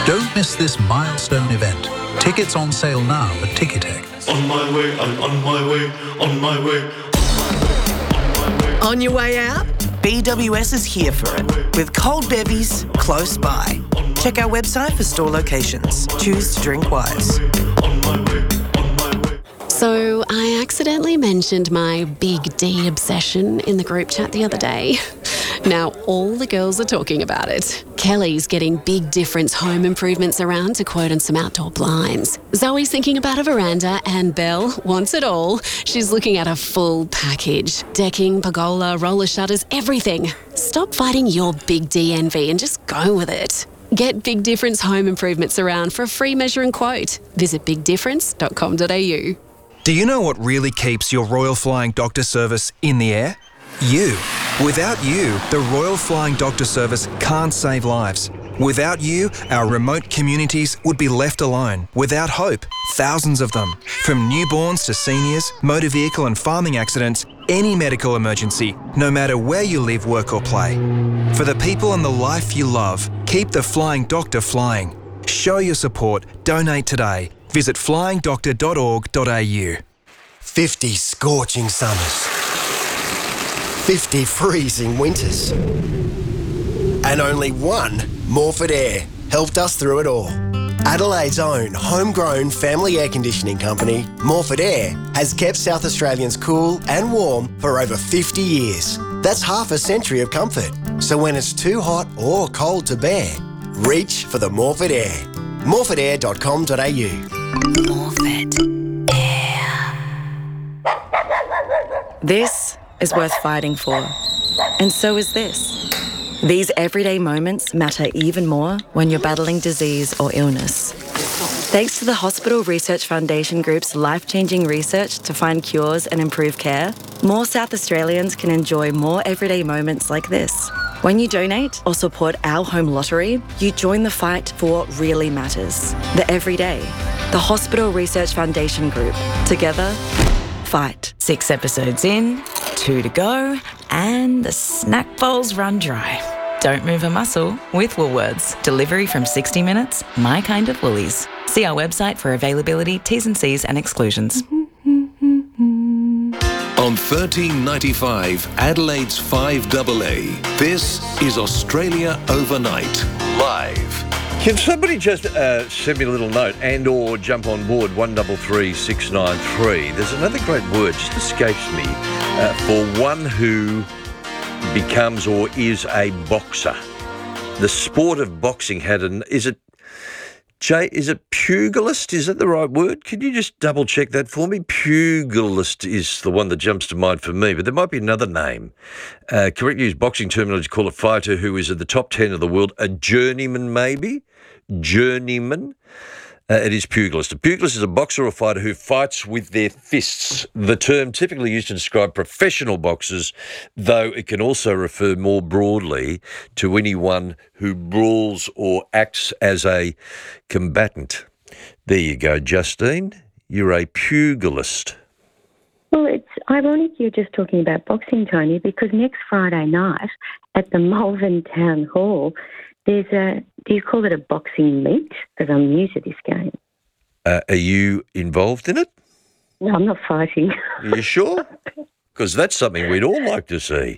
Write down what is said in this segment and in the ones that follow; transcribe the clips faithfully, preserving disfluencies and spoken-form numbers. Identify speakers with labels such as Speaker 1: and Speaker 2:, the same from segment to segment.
Speaker 1: Don't miss this milestone event. Tickets on sale now at Ticketek.
Speaker 2: On my way, I'm on my way, on my way.
Speaker 3: On your way out? B W S is here for it, with cold bevies close by. Check our website for store locations. Choose to drink wise.
Speaker 4: So I accidentally mentioned my Big D obsession in the group chat the other day. Now all the girls are talking about it. Kelly's getting Big Difference home improvements around to quote on some outdoor blinds. Zoe's thinking about a veranda, and Belle wants it all. She's looking at a full package. Decking, pergola, roller shutters, everything. Stop fighting your Big D envy and just go with it. Get Big Difference home improvements around for a free measure and quote. Visit big difference dot com dot a u.
Speaker 5: Do you know what really keeps your Royal Flying Doctor Service in the air? You. Without you, the Royal Flying Doctor Service can't save lives. Without you, our remote communities would be left alone, without hope. Thousands of them. From newborns to seniors, motor vehicle and farming accidents, any medical emergency, no matter where you live, work or play. For the people and the life you love, keep the Flying Doctor flying. Show your support. Donate today. Visit flying doctor dot org dot a u.
Speaker 6: fifty scorching summers. fifty freezing winters. And only one Morford Air helped us through it all. Adelaide's own homegrown family air conditioning company, Morford Air, has kept South Australians cool and warm for over fifty years. That's half a century of comfort. So when it's too hot or cold to bear, reach for the Morford Air. morford air dot com dot a u.
Speaker 7: Morford Air. This is worth fighting for. And so is this. These everyday moments matter even more when you're battling disease or illness. Thanks to the Hospital Research Foundation Group's life-changing research to find cures and improve care, more South Australians can enjoy more everyday moments like this. When you donate or support our home lottery, you join the fight for what really matters. The everyday. The Hospital Research Foundation Group. Together, fight.
Speaker 8: Six episodes in, two to go, and the snack bowls run dry. Don't move a muscle with Woolworths. Delivery from sixty minutes, my kind of Woolies. See our website for availability, T's and C's and exclusions.
Speaker 2: On thirteen ninety-five, Adelaide's five A A. This is Australia Overnight, live.
Speaker 9: Can somebody just uh, send me a little note and or jump on board one three three six nine three? There's another great word, just escapes me, uh, for one who becomes or is a boxer. The sport of boxing had an, is it, Jay, is it pugilist? Is that the right word? Can you just double check that for me? Pugilist is the one that jumps to mind for me, but there might be another name. Uh, correct use boxing terminology, call a fighter who is at the top ten of the world, a journeyman maybe? Journeyman. Uh, it is pugilist. A pugilist is a boxer or fighter who fights with their fists. The term typically used to describe professional boxers, though it can also refer more broadly to anyone who brawls or acts as a combatant. There you go, Justine. You're a pugilist.
Speaker 10: Well, it's ironic you're just talking about boxing, Tony, because next Friday night at the Malvern Town Hall, there's a, do you call it a boxing meet? Because I'm new to this game.
Speaker 9: Uh, are you involved in it?
Speaker 10: No, I'm not fighting.
Speaker 9: Are you sure? Because that's something we'd all like to see.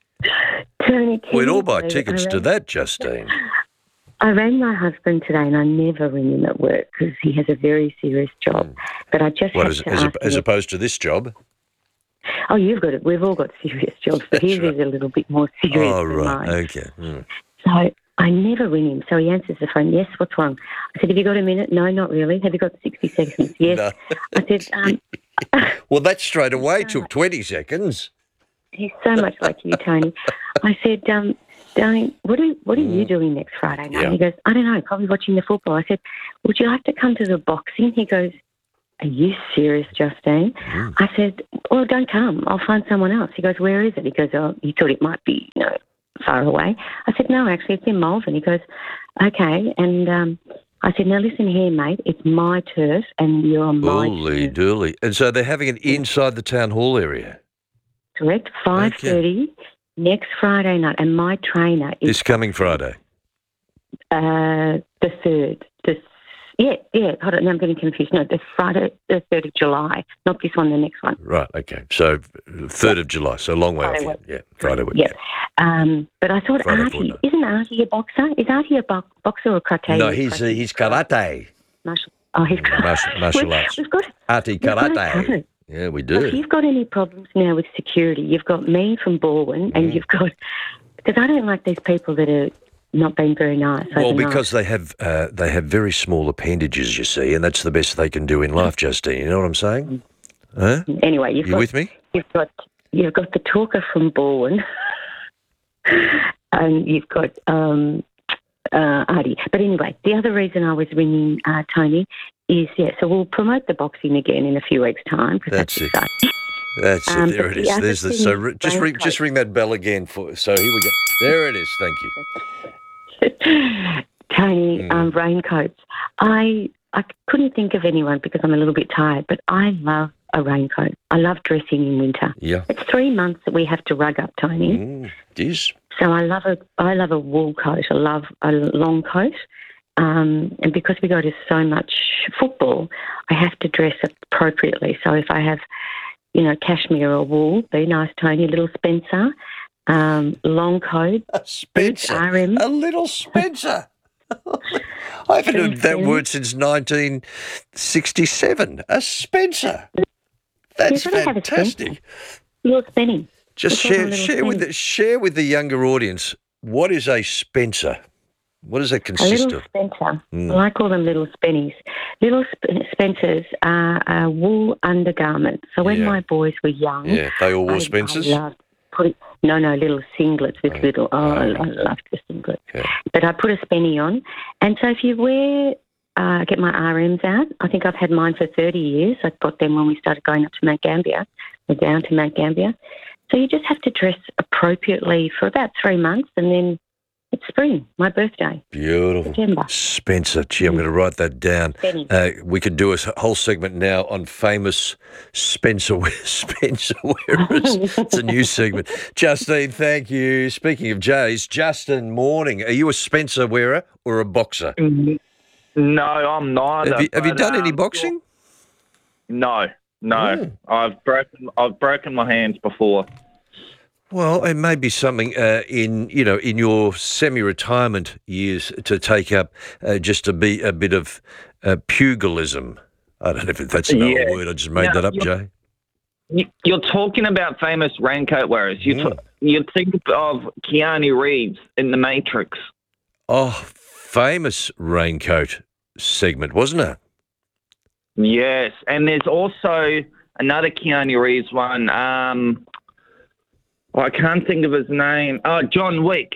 Speaker 10: Tony,
Speaker 9: we'd all buy tickets rang, to that, Justine.
Speaker 10: I rang my husband today, and I never ring him at work because he has a very serious job. But I just
Speaker 9: what,
Speaker 10: had
Speaker 9: as,
Speaker 10: to
Speaker 9: as,
Speaker 10: ask
Speaker 9: a, as opposed to this job?
Speaker 10: Oh, you've got it. We've all got serious jobs, but his right. is a little bit more serious
Speaker 9: oh,
Speaker 10: than
Speaker 9: right.
Speaker 10: mine.
Speaker 9: Okay. Mm.
Speaker 10: So I never ring him. So he answers the phone, yes, what's wrong? I said, have you got a minute? No, not really. Have you got sixty seconds? Yes.
Speaker 9: No.
Speaker 10: I said... Um,
Speaker 9: well, that straight away so took much. twenty seconds.
Speaker 10: He's so much like you, Tony. I said, um, darling, what are, what are mm. you doing next Friday night? Yeah. He goes, I don't know, probably watching the football. I said, would you like to come to the boxing? He goes, are you serious, Justine? Mm. I said, well, don't come. I'll find someone else. He goes, where is it? He goes, oh, he thought it might be, you know, far away. I said, no, actually, it's in Malvern. He goes, okay. And um, I said, now listen here, mate, it's my turf and you're on my
Speaker 9: Holy
Speaker 10: turf.
Speaker 9: dooly. And so they're having it inside the town hall area?
Speaker 10: Correct, five thirty okay. next Friday night. And my trainer is...
Speaker 9: This coming Friday?
Speaker 10: Uh, the third. The yeah, yeah. Hold on, I'm getting confused. No, the Friday, the third of July, not this one, the next one.
Speaker 9: Right. Okay. So third of July. So a long way
Speaker 10: Friday
Speaker 9: off.
Speaker 10: week.
Speaker 9: Yeah. Friday week.
Speaker 10: Yeah. Um, but I thought
Speaker 9: Friday
Speaker 10: Artie,
Speaker 9: fortnight.
Speaker 10: isn't Artie a boxer? Is Artie a bo- boxer or karate?
Speaker 9: No, he's uh, he's karate.
Speaker 10: Martial. Oh, he's
Speaker 9: Martial, martial
Speaker 10: we've,
Speaker 9: arts.
Speaker 10: We've got
Speaker 9: Artie
Speaker 10: we've got it
Speaker 9: karate.
Speaker 10: covered.
Speaker 9: Yeah, we
Speaker 10: If
Speaker 9: do.
Speaker 10: you've got any problems now with security, you've got me from Balwyn, and you've got because I don't like these people that are not being very nice.
Speaker 9: Well,
Speaker 10: overnight.
Speaker 9: because they have uh, they have very small appendages, you see, and that's the best they can do in life, Justine. You know what I'm saying? Huh?
Speaker 10: Anyway, you've
Speaker 9: You
Speaker 10: got,
Speaker 9: with me?
Speaker 10: You've got you've got the talker from Balwyn, and you've got um, uh, Artie. But anyway, the other reason I was ringing uh, Tony is yeah. So we'll promote the boxing again in a few weeks' time. 'cause
Speaker 9: That's it.
Speaker 10: exciting.
Speaker 9: That's
Speaker 10: Um,
Speaker 9: it. There
Speaker 10: but
Speaker 9: it
Speaker 10: the
Speaker 9: is.
Speaker 10: other
Speaker 9: There's the
Speaker 10: thing
Speaker 9: so
Speaker 10: is
Speaker 9: ri- just ring
Speaker 10: raincoat.
Speaker 9: just ring that bell again for. So here we go. There it is. Thank you.
Speaker 10: Tony,
Speaker 9: Mm.
Speaker 10: um, raincoats. I I couldn't think of anyone because I'm a little bit tired, but I love a raincoat. I love dressing in winter.
Speaker 9: Yeah.
Speaker 10: It's three months that we have to rug up, Tony.
Speaker 9: Mm, it is.
Speaker 10: So I love a I love a wool coat. I love a long coat. Um, and because we go to so much football, I have to dress appropriately. So if I have, you know, cashmere or wool, be nice, Tony, a little Spencer, um, long coat,
Speaker 9: A Spencer.
Speaker 10: R M.
Speaker 9: A little Spencer. I haven't heard that word since nineteen sixty-seven. A Spencer. That's
Speaker 10: You've got to have a
Speaker 9: fantastic.
Speaker 10: You're spinning.
Speaker 9: Just
Speaker 10: It's like a
Speaker 9: share
Speaker 10: little
Speaker 9: share with
Speaker 10: Spencer.
Speaker 9: the share with the younger audience what is a Spencer. What does that
Speaker 10: A
Speaker 9: consist
Speaker 10: little
Speaker 9: of?
Speaker 10: Spencer.
Speaker 9: Mm.
Speaker 10: I call them little spennies. Little sp- Spencers are a wool undergarment. So when
Speaker 9: Yeah.
Speaker 10: my boys were young,
Speaker 9: Yeah, they all wore
Speaker 10: I,
Speaker 9: Spencers.
Speaker 10: I loved putting, no, no, little singlets with
Speaker 9: Oh.
Speaker 10: little, oh, I,
Speaker 9: Oh.
Speaker 10: I loved the singlet.
Speaker 9: Yeah.
Speaker 10: But I put a spenny on. And so if you wear, uh, get my R Ms out, I think I've had mine for thirty years. I got them when we started going up to Mount Gambier, or down to Mount Gambier. So you just have to dress appropriately for about three months and then it's spring, my birthday.
Speaker 9: Beautiful.
Speaker 10: September.
Speaker 9: Spencer. Gee, I'm going to write that down.
Speaker 10: Spenny.
Speaker 9: Uh, we could do a s- whole segment now on famous Spencer we- Spencer wearers. It's a new segment. Justine, thank you. Speaking of Jays, Justin, morning. Are you a Spencer wearer or a boxer?
Speaker 11: No, I'm neither.
Speaker 9: Have you, have you
Speaker 11: but,
Speaker 9: done any
Speaker 11: um,
Speaker 9: boxing?
Speaker 11: No, no. I've broken. I've broken my hands before.
Speaker 9: Well, it may be something uh, in you know in your semi-retirement years to take up uh, just to be a bit of uh, pugilism. I don't know if that's another
Speaker 11: Yeah.
Speaker 9: word. I just made
Speaker 11: No,
Speaker 9: that up,
Speaker 11: you're-
Speaker 9: Jay.
Speaker 11: You- You're talking about famous raincoat wearers. You
Speaker 9: Mm.
Speaker 11: t- you think of Keanu Reeves in The Matrix.
Speaker 9: Oh, famous raincoat segment, wasn't it?
Speaker 11: Yes, and there's also another Keanu Reeves one. Um, oh, I can't think of his name. Oh, John Wick.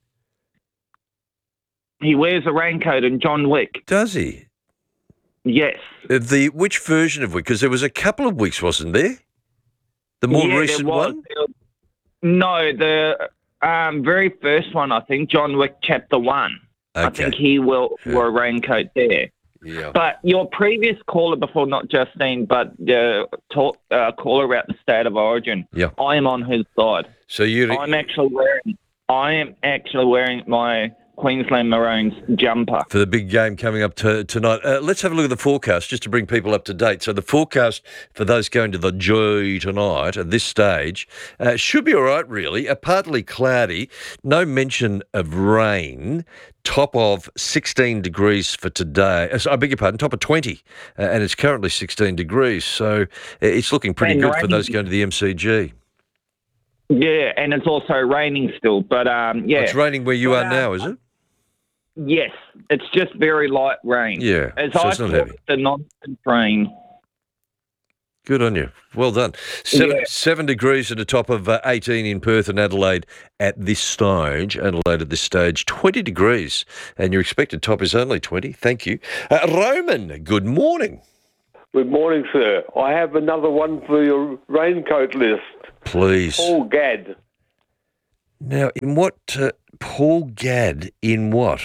Speaker 11: He wears a raincoat in John Wick.
Speaker 9: Does he?
Speaker 11: Yes.
Speaker 9: Uh, The which version of Wick? Because there was a couple of Wicks, wasn't there? The more
Speaker 11: Yeah, there
Speaker 9: recent
Speaker 11: was.
Speaker 9: one.
Speaker 11: No, the um, very first one, I think, John Wick Chapter One. I
Speaker 9: Okay.
Speaker 11: think he will wore a raincoat there.
Speaker 9: Yeah.
Speaker 11: But your previous caller before, not Justine, but the talk, uh, caller about the state of origin.
Speaker 9: Yeah.
Speaker 11: I am on his side.
Speaker 9: So you.
Speaker 11: I'm actually wearing. I am actually wearing my Queensland Maroons jumper.
Speaker 9: For the big game coming up to, tonight. Uh, let's have a look at the forecast just to bring people up to date. So the forecast for those going to the G tonight at this stage uh, should be all right, really. Uh, partly cloudy, no mention of rain. Top of sixteen degrees for today. Uh, so, I beg your pardon, top of twenty, uh, and it's currently sixteen degrees. So uh, it's looking pretty
Speaker 11: And
Speaker 9: good for
Speaker 11: raining.
Speaker 9: those going to the M C G.
Speaker 11: Yeah, and it's also raining still. But um, yeah,
Speaker 9: It's raining where you
Speaker 11: But,
Speaker 9: are
Speaker 11: uh,
Speaker 9: now, is it?
Speaker 11: yes, it's just very light rain.
Speaker 9: Yeah,
Speaker 11: As
Speaker 9: so
Speaker 11: I
Speaker 9: it's not
Speaker 11: thought,
Speaker 9: heavy.
Speaker 11: the nonsense rain.
Speaker 9: Good on you. Well done. Seven,
Speaker 11: Yeah.
Speaker 9: seven degrees at the top of uh, eighteen in Perth and Adelaide at this stage. Adelaide at this stage, twenty degrees. And your expected top is only twenty. Thank you. Uh, Roman, good morning.
Speaker 12: Good morning, sir. I have another one for your raincoat list.
Speaker 9: Please.
Speaker 12: Paul Gadd.
Speaker 9: Now, in what, uh, Paul Gadd, in what?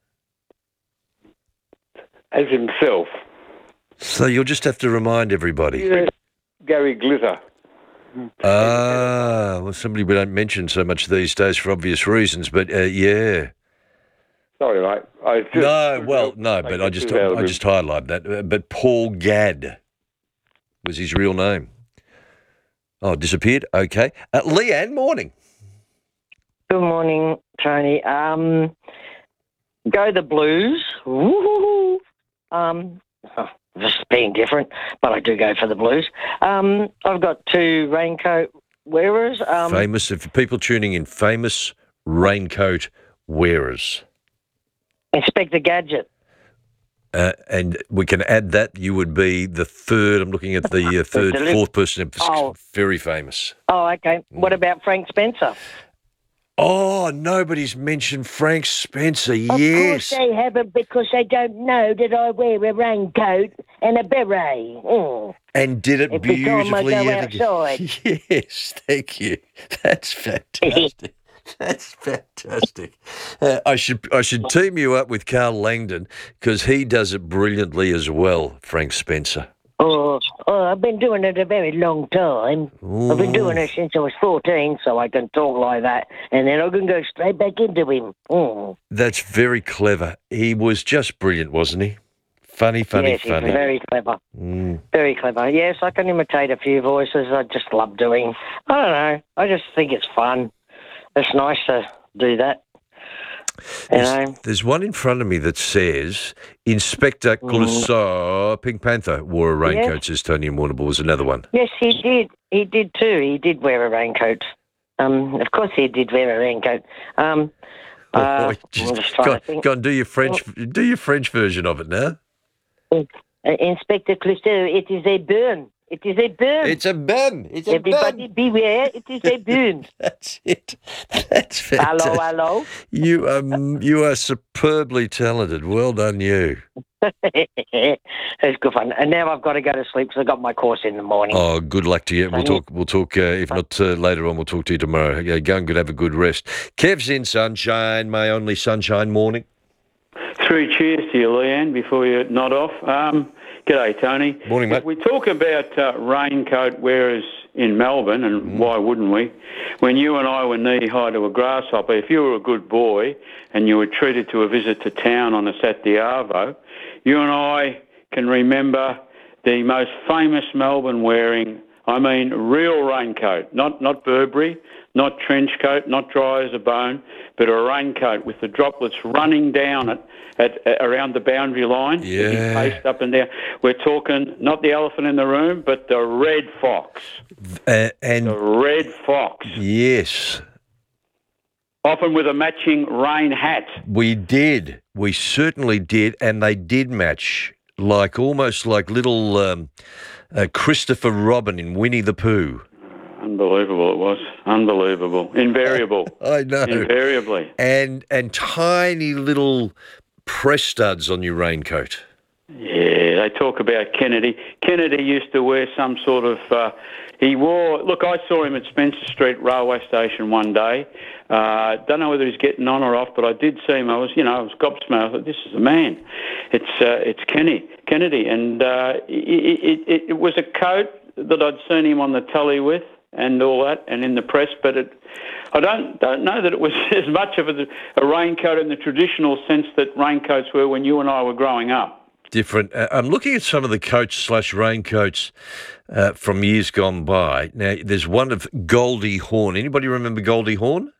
Speaker 12: As himself.
Speaker 9: So you'll just have to remind everybody.
Speaker 12: Yes, Gary Glitter.
Speaker 9: Ah, well, somebody we don't mention so much these days for obvious reasons, but uh, yeah.
Speaker 12: Sorry, mate. I just,
Speaker 9: No, well, no, but I
Speaker 12: it
Speaker 9: just
Speaker 12: too out of
Speaker 9: I
Speaker 12: him.
Speaker 9: just highlight that. Uh, But Paul Gadd was his real name. Oh, disappeared. Okay, uh, Leanne, morning.
Speaker 13: Good morning, Tony. Um, go the Blues. Woo-hoo-hoo. Um, oh, just being different, but I do go for the Blues. Um, I've got two raincoat wearers. Um,
Speaker 9: Famous, if people tuning in, famous raincoat wearers.
Speaker 13: Inspector Gadget.
Speaker 9: Uh, and we can add that you would be the third. I'm looking at the uh, third,
Speaker 13: deli-
Speaker 9: fourth person.
Speaker 13: Oh.
Speaker 9: Very famous.
Speaker 13: Oh, okay. What about Frank Spencer?
Speaker 9: Oh, nobody's mentioned Frank Spencer.
Speaker 14: Of
Speaker 9: Yes.
Speaker 14: course they haven't, because they don't know that I wear a raincoat and a beret. Mm.
Speaker 9: And did it
Speaker 14: Every time I
Speaker 9: beautifully
Speaker 14: go
Speaker 9: yet again.
Speaker 14: outside.
Speaker 9: Yes, thank you. That's fantastic. That's fantastic. Uh, I should I should team you up with Carl Langdon, because he does it brilliantly as well, Frank Spencer.
Speaker 14: Oh, oh, I've been doing it a very long time. I've been doing it since I was fourteen, so I can talk like that, and then I can go straight back into him. Mm.
Speaker 9: That's very clever. He was just brilliant, wasn't he? Funny, funny,
Speaker 13: yes,
Speaker 9: funny.
Speaker 13: he's very clever.
Speaker 9: Mm.
Speaker 13: Very clever. Yes, I can imitate a few voices. I just love doing. I don't know. I just think it's fun. It's nice to do that. You
Speaker 9: There's,
Speaker 13: know?
Speaker 9: there's one in front of me that says Inspector Clouseau, Pink Panther, wore a raincoat,
Speaker 13: Yes.
Speaker 9: says Tony Warrnambool, was another one.
Speaker 13: Yes, he did. He did too. He did wear a raincoat. Um, of course, he did wear a raincoat. Um, uh,
Speaker 9: Oh, just-
Speaker 13: I'm just trying
Speaker 9: go,
Speaker 13: to think.
Speaker 9: go and do your French, do your French version of it now.
Speaker 13: Uh, Inspector Clouseau, it is a burn. It is a burn.
Speaker 9: It's a burn. It's a
Speaker 13: Everybody beware. It is a burn.
Speaker 9: That's it. That's fantastic.
Speaker 13: Hello, hello.
Speaker 9: You um, you are superbly talented. Well done, you.
Speaker 13: It's good fun. And now I've got to go to sleep because I've got my course in the morning.
Speaker 9: Oh, good luck to you. We'll talk. We'll talk. Uh, if not uh, later on, we'll talk to you tomorrow. Yeah, go and good. Have a good rest. Kev's in sunshine. My only sunshine morning.
Speaker 15: Three cheers to you, Leanne, before you nod off. Um, g'day, Tony.
Speaker 9: Morning, mate.
Speaker 15: If we talk about uh, raincoat wearers in Melbourne, and mm. why wouldn't we? When you and I were knee-high to a grasshopper, if you were a good boy and you were treated to a visit to town on a Saturday arvo, you and I can remember the most famous Melbourne wearing, I mean real raincoat, not, not Burberry, not trench coat, not dry as a bone, but a raincoat with the droplets running down it at, at around the boundary line.
Speaker 9: Yeah.
Speaker 15: Paced up and down. We're talking not the elephant in the room, but the red fox.
Speaker 9: Uh, and
Speaker 15: the red fox.
Speaker 9: Yes.
Speaker 15: Often with a matching rain hat.
Speaker 9: We did. We certainly did, and they did match, like almost like little um, uh, Christopher Robin in Winnie the Pooh.
Speaker 15: Unbelievable it was. Unbelievable. Invariable.
Speaker 9: I know.
Speaker 15: Invariably.
Speaker 9: And and tiny little press studs on your raincoat.
Speaker 15: Yeah, they talk about Kennedy. Kennedy used to wear some sort of... Uh, he wore... Look, I saw him at Spencer Street Railway Station one day. Uh, don't know whether he's getting on or off, but I did see him. I was, you know, I was gobsmacked. I thought, this is the man. It's uh, it's Kenny, Kennedy. And uh, it, it, it was a coat that I'd seen him on the telly with and all that, and in the press, but it, I don't don't know that it was as much of a, a raincoat in the traditional sense that raincoats were when you and I were growing up.
Speaker 9: Different. Uh, I'm looking at some of the coats slash raincoats uh, from years gone by. Now, there's one of Goldie Hawn. Anybody remember Goldie Hawn?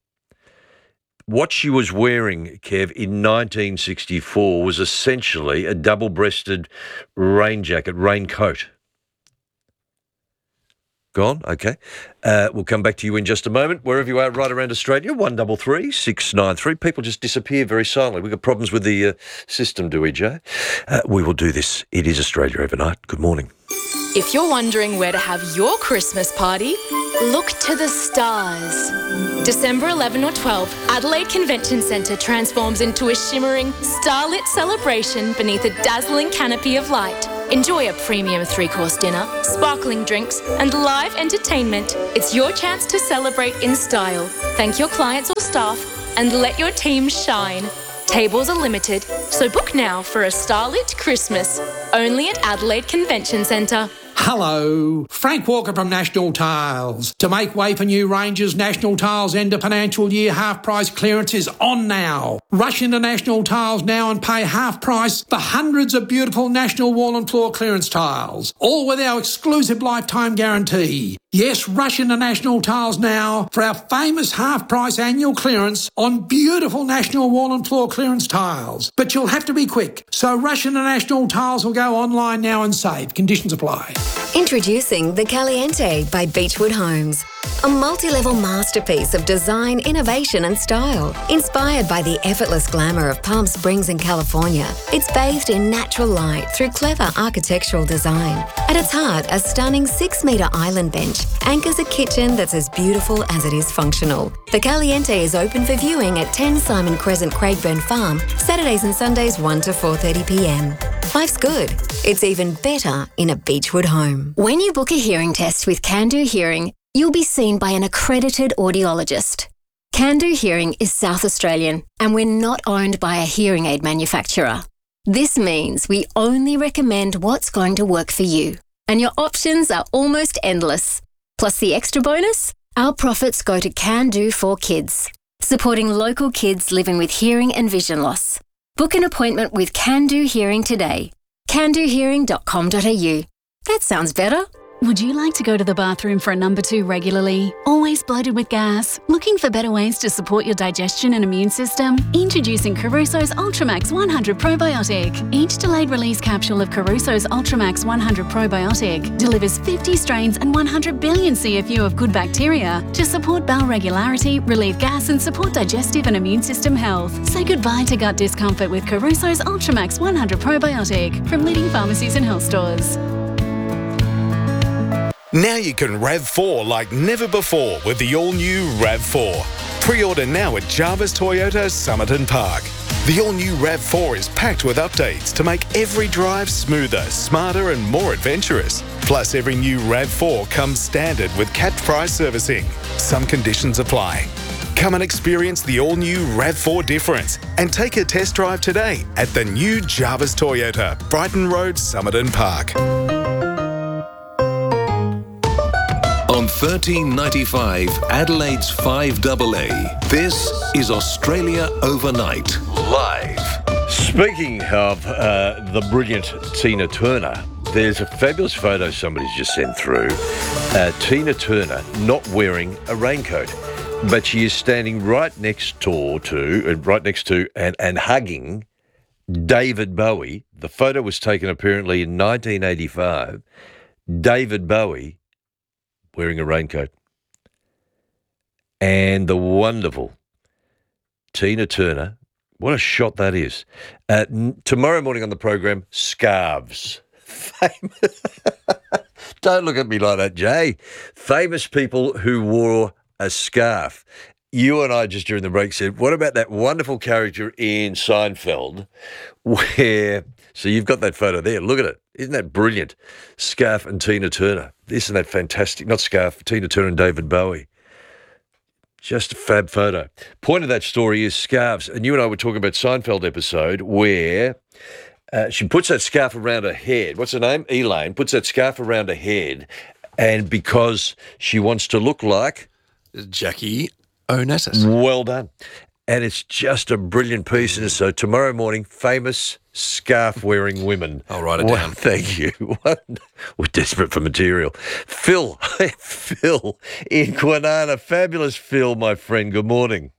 Speaker 9: What she was wearing, Kev, in nineteen sixty-four was essentially a double-breasted rain jacket, raincoat. Gone? Okay. Uh, we'll come back to you in just a moment. Wherever you are, right around Australia, one double three six nine three. People just disappear very silently. We've got problems with the uh, system, do we, Jay? Uh, we will do this. It is Australia Overnight. Good morning.
Speaker 16: If you're wondering where to have your Christmas party, look to the stars. December eleventh or twelfth, Adelaide Convention Centre transforms into a shimmering, starlit celebration beneath a dazzling canopy of light. Enjoy a premium three-course dinner, sparkling drinks, and live entertainment. It's your chance to celebrate in style. Thank your clients or staff and let your team shine. Tables are limited, so book now for a starlit Christmas. Only at Adelaide Convention Centre.
Speaker 17: Hello, Frank Walker from National Tiles. To make way for new ranges, National Tiles end of financial year half price clearance is on now. Rush into National Tiles now and pay half price for hundreds of beautiful National wall and floor clearance tiles, all with our exclusive lifetime guarantee. Yes, rush into National Tiles now for our famous half price annual clearance on beautiful National wall and floor clearance tiles. But you'll have to be quick, so rush into National Tiles or go online now and save. Conditions apply.
Speaker 18: Introducing the Caliente by Beechwood Homes. A multi-level masterpiece of design, innovation and style. Inspired by the effortless glamour of Palm Springs in California, it's bathed in natural light through clever architectural design. At its heart, a stunning six-metre island bench anchors a kitchen that's as beautiful as it is functional. The Caliente is open for viewing at ten Simon Crescent, Craigburn Farm, Saturdays and Sundays one to four thirty p m. Life's good. It's even better in a Beechwood home.
Speaker 19: When you book a hearing test with Can-Do Hearing, you'll be seen by an accredited audiologist. Can-Do Hearing is South Australian, and we're not owned by a hearing aid manufacturer. This means we only recommend what's going to work for you, and your options are almost endless. Plus the extra bonus, our profits go to Can-Do for Kids, supporting local kids living with hearing and vision loss. Book an appointment with Can-Do Hearing today. can do hearing dot com dot a u. That sounds better.
Speaker 4: Would you like to go to the bathroom for a number two regularly? Always bloated with gas? Looking for better ways to support your digestion and immune system? Introducing Caruso's Ultramax one hundred Probiotic. Each delayed release capsule of Caruso's Ultramax one hundred Probiotic delivers fifty strains and one hundred billion C F U of good bacteria to support bowel regularity, relieve gas and support digestive and immune system health. Say goodbye to gut discomfort with Caruso's Ultramax one hundred Probiotic from leading pharmacies and health stores.
Speaker 20: Now you can RAV four like never before with the all-new RAV four. Pre-order now at Jarvis Toyota Somerton Park. The all-new RAV four is packed with updates to make every drive smoother, smarter and more adventurous. Plus, every new RAV four comes standard with capped price servicing. Some conditions apply. Come and experience the all-new RAV four difference and take a test drive today at the new Jarvis Toyota, Brighton Road, Somerton Park.
Speaker 2: On thirteen ninety-five, Adelaide's five double A, this is Australia Overnight, live.
Speaker 9: Speaking of uh, the brilliant Tina Turner, there's a fabulous photo somebody's just sent through. Uh, Tina Turner not wearing a raincoat, but she is standing right next door to, uh, right next to, and, and hugging David Bowie. The photo was taken apparently in nineteen eighty-five. David Bowie wearing a raincoat. And the wonderful Tina Turner. What a shot that is. Uh, n- tomorrow morning on the program, scarves. Famous. Don't look at me like that, Jay. Famous people who wore a scarf. You and I just during the break said, what about that wonderful character in Seinfeld where, so you've got that photo there, look at it. Isn't that brilliant? Scarf and Tina Turner. Isn't that fantastic? Not Scarf, Tina Turner and David Bowie. Just a fab photo. Point of that story is scarves. And you and I were talking about Seinfeld episode where uh, she puts that scarf around her head. What's her name? Elaine puts that scarf around her head. And because she wants to look like
Speaker 21: Jackie Onassis.
Speaker 9: Well done. And it's just a brilliant piece. And so tomorrow morning, famous scarf-wearing women.
Speaker 21: I'll write it
Speaker 9: well,
Speaker 21: down.
Speaker 9: Thank you. We're desperate for material. Phil, Phil in Kwinana. Fabulous Phil, my friend. Good morning.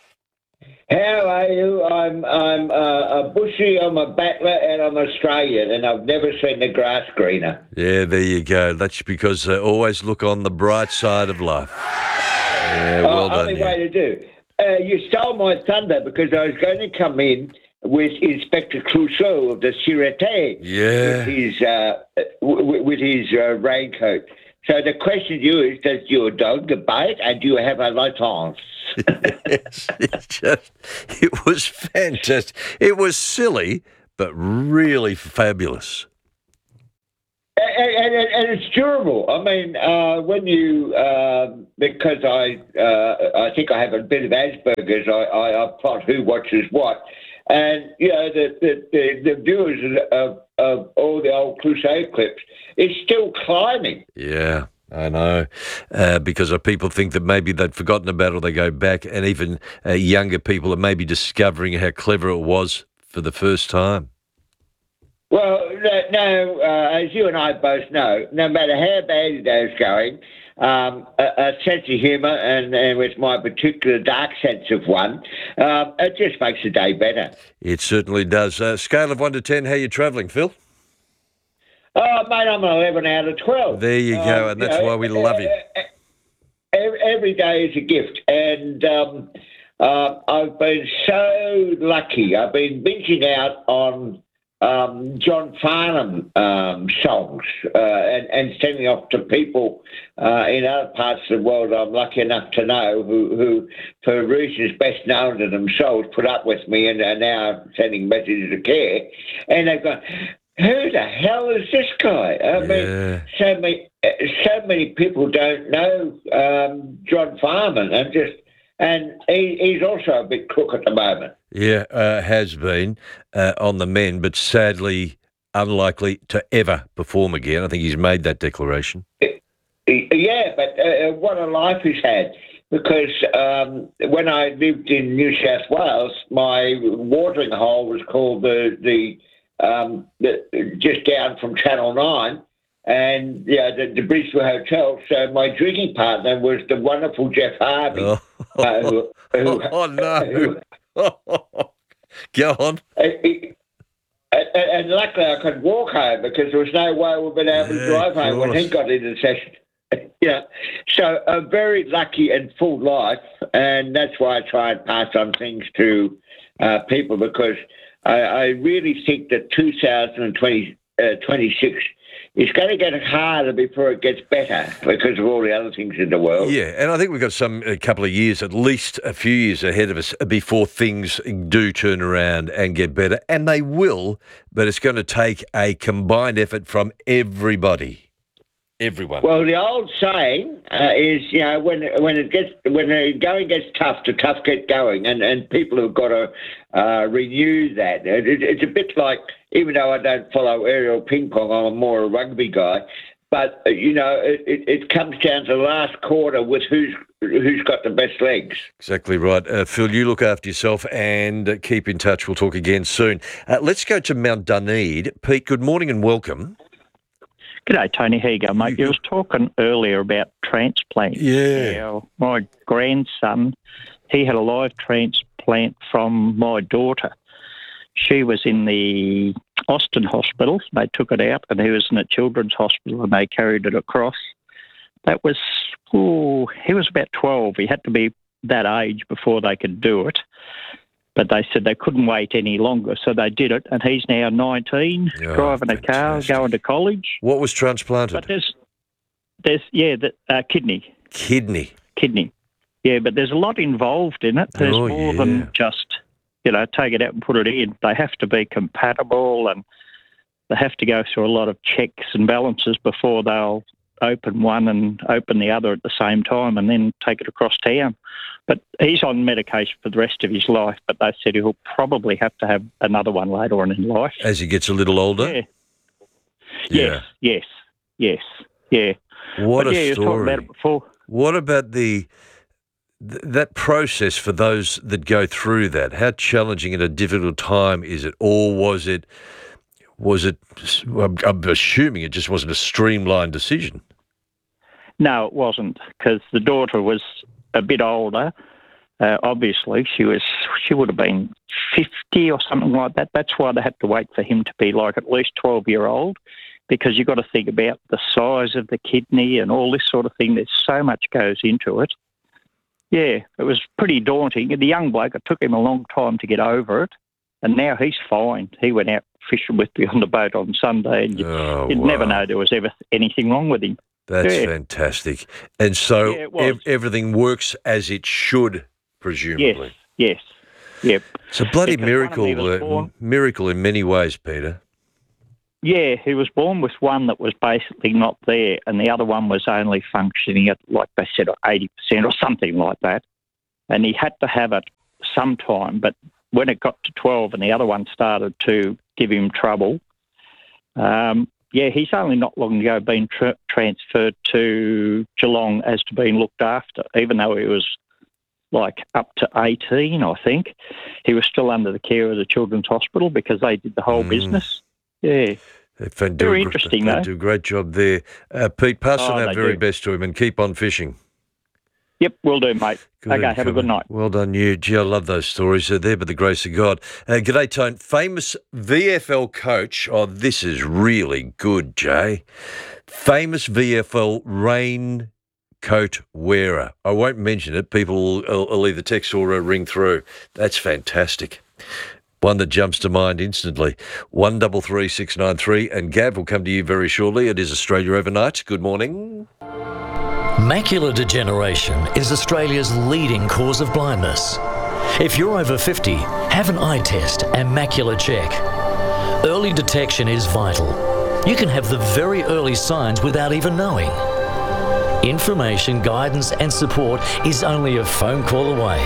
Speaker 22: How are you? I'm I'm uh, a bushy, I'm a battler, and I'm Australian, and I've never seen the grass greener.
Speaker 9: Yeah, there you go. That's because uh, always look on the bright side of life. Yeah, well
Speaker 22: uh,
Speaker 9: done.
Speaker 22: Only
Speaker 9: Yeah.
Speaker 22: way to do. Uh, you stole my thunder because I was going to come in with Inspector Clouseau of the Sûreté.
Speaker 9: Yeah.
Speaker 22: With his uh, w- with his uh, raincoat. So the question to you is: does your dog bite, and do you have a license?
Speaker 9: Yes, it just it was fantastic. It was silly, but really fabulous.
Speaker 22: And, and, and it's durable. I mean, uh, when you, uh, because I uh, I think I have a bit of Asperger's, I, I, I plot who watches what. And, you know, the, the, the, the viewers of, of all the old Crusade clips is still climbing.
Speaker 9: Yeah, I know. Uh, because people think that maybe they've forgotten about it or they go back, and even uh, younger people are maybe discovering how clever it was for the first time.
Speaker 22: Well, no, uh, as you and I both know, no matter how bad the day's going, um, a, a sense of humour, and, and with my particular dark sense of one, um, it just makes the day better.
Speaker 9: It certainly does. Uh, scale of one to ten, how are you travelling, Phil?
Speaker 22: Oh, mate, I'm an eleven out of twelve.
Speaker 9: There you go,
Speaker 22: um,
Speaker 9: and that's
Speaker 22: you know,
Speaker 9: why we love you.
Speaker 22: Every, every day is a gift, and um, uh, I've been so lucky. I've been binging out on um, John Farnham um, songs uh, and, and sending off to people uh, in other parts of the world I'm lucky enough to know who, who for reasons best known to themselves, put up with me and are now sending messages of care. And they've gone, who the hell is this guy? I
Speaker 9: yeah.
Speaker 22: mean, so many, so many people don't know um, John Farnham, and just, and he, he's also a bit crook at the moment.
Speaker 9: Yeah, uh, has been uh, on the men, but sadly unlikely to ever perform again. I think he's made that declaration.
Speaker 22: Yeah, but uh, what a life he's had. Because um, when I lived in New South Wales, my watering hole was called the the, um, the just down from Channel Nine, and yeah, the, the Brisbane Hotel. So my drinking partner was the wonderful Jeff Harvey.
Speaker 9: Oh,
Speaker 22: uh, who, who,
Speaker 9: oh no!
Speaker 22: Who,
Speaker 9: Go on.
Speaker 22: And, and luckily I could walk home because there was no way we'd been able
Speaker 9: yeah,
Speaker 22: to drive home when he got into the session. Yeah, so a very lucky and full life, and that's why I try and pass on things to uh, people, because I, I really think that two thousand twenty-six is going to get harder before it gets better because of all the other things in the world.
Speaker 9: Yeah, and I think we've got some a couple of years, at least a few years ahead of us before things do turn around and get better, and they will, but it's going to take a combined effort from everybody. Everyone.
Speaker 22: Well, the old saying uh, is, you know, when when it gets when the going gets tough, the tough get going, and, and people have got to uh, renew that. It, it, it's a bit like, even though I don't follow aerial ping pong, I'm more a rugby guy. But uh, you know, it, it, it comes down to the last quarter with who's who's got the best legs.
Speaker 9: Exactly right, uh, Phil. You look after yourself and uh, keep in touch. We'll talk again soon. Uh, let's go to Mount Dunedin. Pete, good morning and welcome.
Speaker 1: G'day, Tony. How you going, mate? You was talking earlier about transplant.
Speaker 9: Yeah.
Speaker 1: yeah. My grandson, he had a live transplant from my daughter. She was in the Austin Hospital. They took it out, and he was in a children's hospital, and they carried it across. That was, oh, he was about twelve. He had to be that age before they could do it. But they said they couldn't wait any longer, so they did it, and he's now nineteen,
Speaker 9: oh,
Speaker 1: driving
Speaker 9: fantastic.
Speaker 1: a car, going to college.
Speaker 9: What was transplanted?
Speaker 1: But there's, there's yeah, the, uh, kidney.
Speaker 9: Kidney.
Speaker 1: Kidney. Yeah, but there's a lot involved in it. There's
Speaker 9: Oh,
Speaker 1: more
Speaker 9: yeah.
Speaker 1: than just, you know, take it out and put it in. They have to be compatible, and they have to go through a lot of checks and balances before they'll open one and open the other at the same time and then take it across town. But he's on medication for the rest of his life, but they said he'll probably have to have another one later on in life.
Speaker 9: As he gets a little older?
Speaker 1: Yeah.
Speaker 9: Yeah.
Speaker 1: Yes, yes, yes, yeah.
Speaker 9: What
Speaker 1: but
Speaker 9: a
Speaker 1: yeah, you were talking
Speaker 9: story.
Speaker 1: about it before.
Speaker 9: What about the th- that process for those that go through that? How challenging and a difficult time is it? Or was it, was it, I'm, I'm assuming it just wasn't a streamlined decision.
Speaker 1: No, it wasn't, because the daughter was a bit older. Uh, obviously, she was she would have been fifty or something like that. That's why they had to wait for him to be like at least twelve year old, because you've got to think about the size of the kidney and all this sort of thing. There's so much goes into it. Yeah, it was pretty daunting. The young bloke, it took him a long time to get over it, and now he's fine. He went out fishing with me on the boat on Sunday, and you,
Speaker 9: Oh,
Speaker 1: you'd
Speaker 9: wow.
Speaker 1: never know there was ever anything wrong with him.
Speaker 9: That's
Speaker 1: Yeah.
Speaker 9: fantastic. And so
Speaker 1: Yeah, it was.
Speaker 9: ev- everything works as it should, presumably.
Speaker 1: Yes, yes, yep.
Speaker 9: It's a bloody
Speaker 1: Because one of
Speaker 9: miracle,
Speaker 1: me was
Speaker 9: uh,
Speaker 1: born-
Speaker 9: miracle in many ways, Peter.
Speaker 1: Yeah, he was born with one that was basically not there, and the other one was only functioning at, like they said, eighty percent or something like that. And he had to have it sometime, but when it got to twelve and the other one started to give him trouble, um, yeah, he's only not long ago been tra- transferred to Geelong as to being looked after, even though he was like up to eighteen, I think. He was still under the care of the Children's Hospital because they did the whole mm. business. Yeah.
Speaker 9: They
Speaker 1: Very interesting,
Speaker 9: they
Speaker 1: though.
Speaker 9: They do a great job there. Uh, Pete, pass
Speaker 1: Oh,
Speaker 9: on our
Speaker 1: they
Speaker 9: very
Speaker 1: do.
Speaker 9: best to him and keep on fishing.
Speaker 1: Yep, will do, mate.
Speaker 9: Good
Speaker 1: okay, have a good night.
Speaker 9: Well done, you. Gee, I love those stories. They're there by the grace of God. Uh, g'day, Tone. Famous V F L coach. Oh, this is really good, Jay. Famous V F L raincoat wearer. I won't mention it. People will, will either text or uh, ring through. That's fantastic. One that jumps to mind instantly. One double three six nine three. And Gav will come to you very shortly. It is Australia Overnight. Good morning.
Speaker 3: Macular degeneration is Australia's leading cause of blindness. If you're over fifty, have an eye test and macular check. Early detection is vital. You can have the very early signs without even knowing. Information, guidance and support is only a phone call away.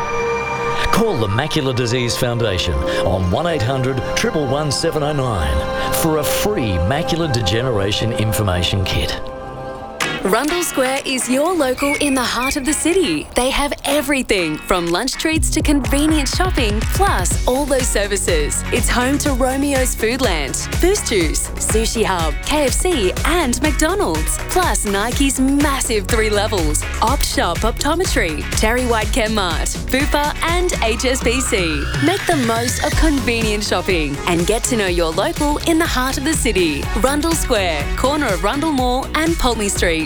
Speaker 3: Call the Macular Disease Foundation on one eight hundred, one one one, seven oh nine for a free macular degeneration information kit.
Speaker 4: Rundle Square is your local in the heart of the city. They have everything from lunch treats to convenient shopping, plus all those services. It's home to Romeo's Foodland, Boost Juice, Sushi Hub, K F C and McDonald's. Plus Nike's massive three levels, Opt Shop Optometry, Terry White Chemmart, Bupa and H S B C. Make the most of convenient shopping and get to know your local in the heart of the city. Rundle Square, corner of Rundle Mall and Pulteney Street.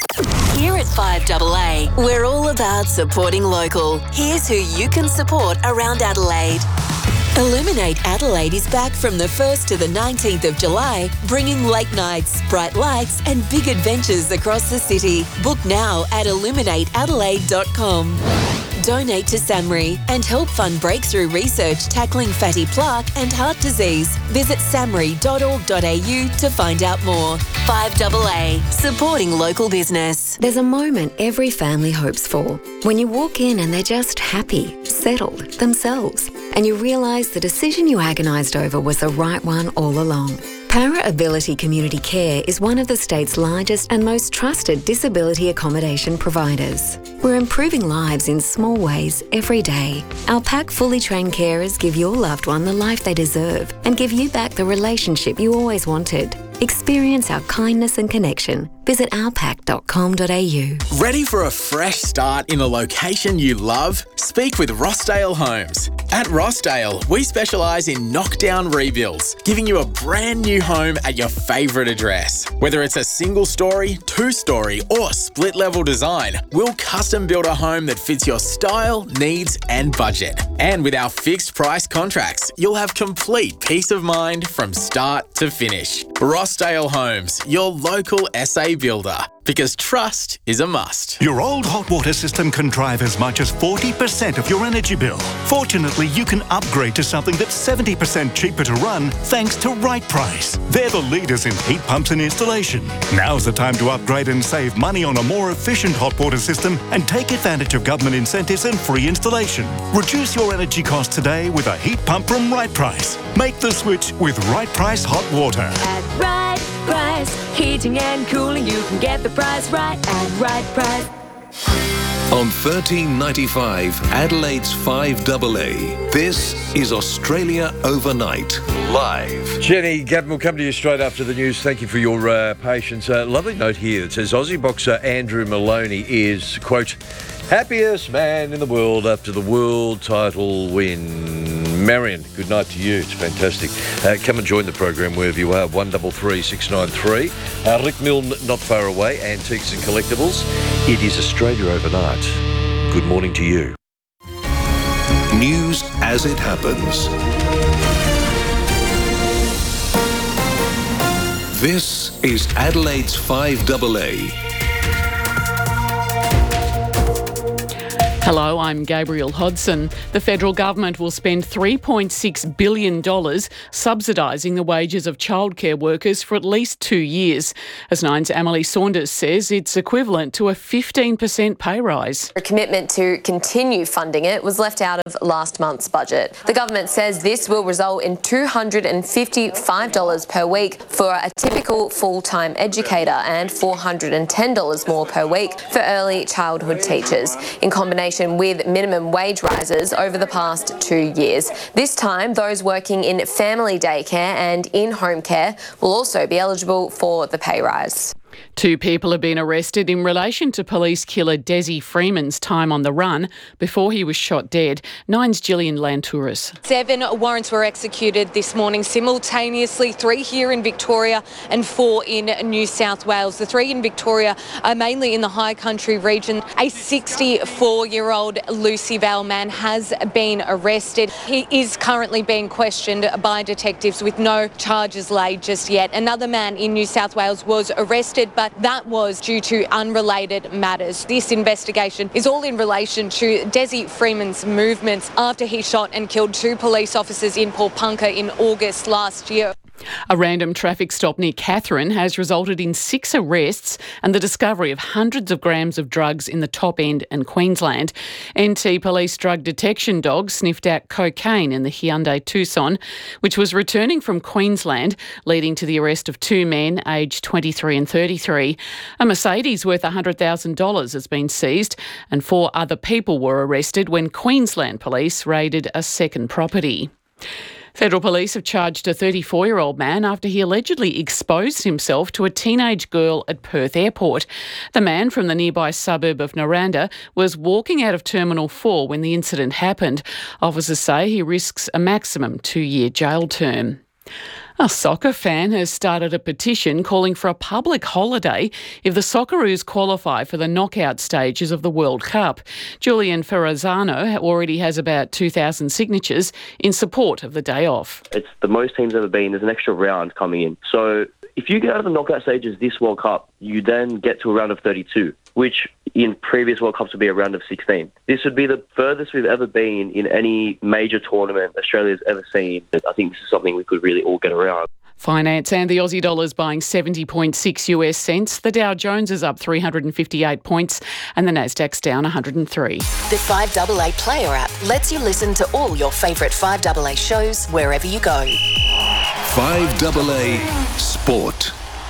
Speaker 4: Here at five A A, we're all about supporting local. Here's who you can support around Adelaide. Illuminate Adelaide is back from the first to the nineteenth of July, bringing late nights, bright lights and big adventures across the city. Book now at illuminate adelaide dot com. Donate to SAMRI and help fund breakthrough research tackling fatty plaque and heart disease. Visit samri dot org dot a u to find out more. five A A, supporting local business.
Speaker 18: There's a moment every family hopes for. When you walk in and they're just happy, settled, themselves, and you realise the decision you agonised over was the right one all along. Para Ability Community Care is one of the state's largest and most trusted disability accommodation providers. We're improving lives in small ways every day. Our P A C fully trained carers give your loved one the life they deserve and give you back the relationship you always wanted. Experience our kindness and connection. Visit our pac dot com dot a u.
Speaker 5: Ready for a fresh start in a location you love? Speak with Rossdale Homes. At Rossdale, we specialise in knockdown rebuilds, giving you a brand new home at your favourite address. Whether it's a single story, two story or split level design, we'll custom build a home that fits your style, needs and budget. And with our fixed price contracts, you'll have complete peace of mind from start to finish. Rossdale Homes, your local S A builder. Because trust is a must.
Speaker 23: Your old hot water system can drive as much as forty percent of your energy bill. Fortunately, you can upgrade to something that's seventy percent cheaper to run thanks to Right Price. They're the leaders in heat pumps and installation. Now's the time to upgrade and save money on a more efficient hot water system and take advantage of government incentives and free installation. Reduce your energy costs today with a heat pump from Right Price. Make the switch with Right Price Hot Water.
Speaker 24: At Right Price, heating and cooling, you can get the price right at Right Price.
Speaker 2: On thirteen ninety-five, Adelaide's five A A, this is Australia Overnight, live.
Speaker 9: Jenny, Gavin, we'll come to you straight after the news. Thank you for your uh, patience. A uh, lovely note here that says Aussie boxer Andrew Maloney is, quote, happiest man in the world after the world title win. Marion, good night to you. It's fantastic. Uh, come and join the program wherever you are. one double three six nine three. Uh, Rick Milne, not far away. Antiques and Collectibles. It is Australia Overnight. Good morning to you.
Speaker 2: News as it happens. This is Adelaide's five A A.
Speaker 6: Hello, I'm Gabriel Hodson. The federal government will spend three point six billion dollars subsidising the wages of childcare workers for at least two years. As Nine's Emily Saunders says, it's equivalent to a fifteen percent pay rise.
Speaker 7: A commitment to continue funding it was left out of last month's budget. The government says this will result in two hundred fifty-five dollars per week for a typical full-time educator and four hundred ten dollars more per week for early childhood teachers, in combination with minimum wage rises over the past two years. This time, those working in family daycare and in-home care will also be eligible for the pay rise.
Speaker 6: Two people have been arrested in relation to police killer Desi Freeman's time on the run before he was shot dead. Nine's Gillian Lantouris.
Speaker 8: Seven warrants were executed this morning simultaneously, three here in Victoria and four in New South Wales. The three in Victoria are mainly in the High Country region. A sixty-four-year-old Lucy Vale man has been arrested. He is currently being questioned by detectives with no charges laid just yet. Another man in New South Wales was arrested, but that was due to unrelated matters. This investigation is all in relation to Desi Freeman's movements after he shot and killed two police officers in Paulpunka in August last year.
Speaker 6: A random traffic stop near Katherine has resulted in six arrests and the discovery of hundreds of grams of drugs in the Top End and Queensland. N T Police drug detection dogs sniffed out cocaine in the Hyundai Tucson, which was returning from Queensland, leading to the arrest of two men aged twenty-three and thirty-three. A Mercedes worth one hundred thousand dollars has been seized and four other people were arrested when Queensland Police raided a second property. Federal Police have charged a thirty-four-year-old man after he allegedly exposed himself to a teenage girl at Perth Airport. The man from the nearby suburb of Naranda was walking out of Terminal four when the incident happened. Officers say he risks a maximum two-year jail term. A soccer fan has started a petition calling for a public holiday if the Socceroos qualify for the knockout stages of the World Cup. Julian Ferrazzano already has about two thousand signatures in support of the day off.
Speaker 10: It's the most teams ever been. There's an extra round coming in. So if you get out of the knockout stages this World Cup, you then get to a round of thirty-two, which in previous World Cups would be a round of sixteen. This would be the furthest we've ever been in any major tournament Australia's ever seen. I think this is something we could really all get around.
Speaker 6: Finance and the Aussie dollar's buying seventy point six US cents. The Dow Jones is up three hundred fifty-eight points and the Nasdaq's down one hundred three.
Speaker 25: The five A A Player app lets you listen to all your favourite five A A shows wherever you go.
Speaker 2: five A A Sport.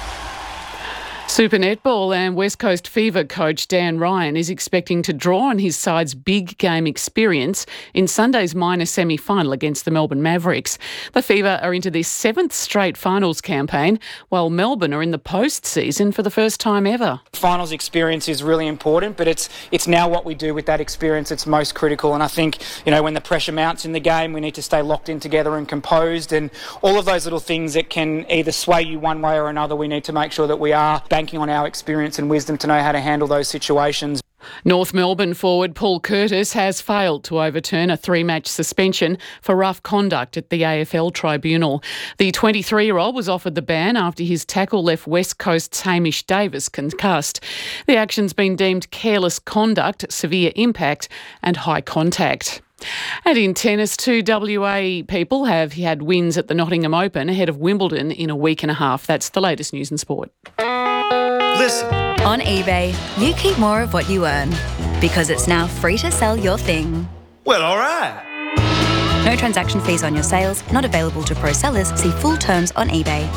Speaker 6: Super Netball and West Coast Fever coach Dan Ryan is expecting to draw on his side's big game experience in Sunday's minor semi-final against the Melbourne Mavericks. The Fever are into their seventh straight finals campaign, while Melbourne are in the postseason for the first time ever.
Speaker 26: Finals experience is really important, but it's it's now what we do with that experience that's most critical. And I think, you know, when the pressure mounts in the game, we need to stay locked in together and composed, and all of those little things that can either sway you one way or another, we need to make sure that we are banking on our experience and wisdom to know how to handle those situations.
Speaker 6: North Melbourne forward Paul Curtis has failed to overturn a three-match suspension for rough conduct at the A F L tribunal. The twenty-three-year-old was offered the ban after his tackle left West Coast's Hamish Davis concussed. The action's been deemed careless conduct, severe impact and high contact. And in tennis, two W A people have had wins at the Nottingham Open ahead of Wimbledon in a week and a half. That's the latest news and sport.
Speaker 27: Listen. On eBay, you keep more of what you earn because it's now free to sell your thing.
Speaker 28: Well, all right.
Speaker 27: No transaction fees on your sales, not available to pro sellers. See full terms on eBay.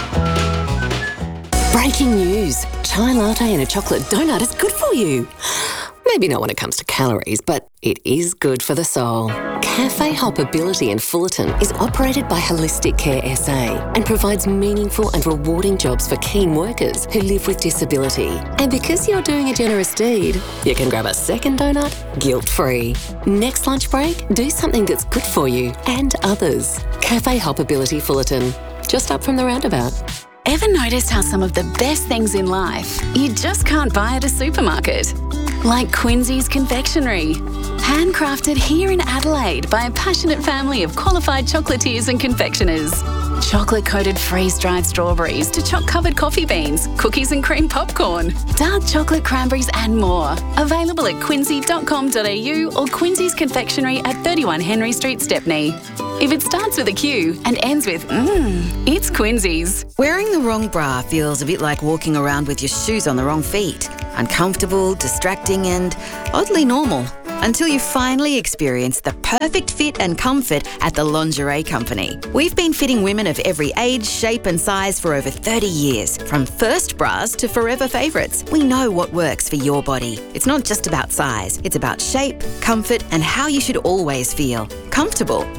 Speaker 29: Breaking news. Chai latte and a chocolate donut is good for you. Maybe not when it comes to calories, but it is good for the soul. Cafe Hoppability in Fullerton is operated by Holistic Care S A and provides meaningful and rewarding jobs for keen workers who live with disability. And because you're doing a generous deed, you can grab a second donut guilt-free. Next lunch break, do something that's good for you and others. Cafe Hoppability Fullerton, just up from the roundabout.
Speaker 4: Ever noticed how some of the best things in life you just can't buy at a supermarket? Like Quincy's Confectionery. Handcrafted here in Adelaide by a passionate family of qualified chocolatiers and confectioners. chocolate-coated freeze-dried strawberries to choc-covered coffee beans, cookies and cream popcorn, dark chocolate cranberries and more. Available at quincy dot com dot a u or Quincy's Confectionery at thirty-one Henry Street, Stepney. If it starts with a Q and ends with mmm, it's Quincy's.
Speaker 11: Wearing the wrong bra feels a bit like walking around with your shoes on the wrong feet. Uncomfortable, distracting and oddly normal. Until you finally experience the perfect fit and comfort at the Lingerie Company. We've been fitting women of every age, shape and size for over thirty years. From first bras to forever favourites, we know what works for your body. It's not just about size, it's about shape, comfort and how you should always feel. Comfortable.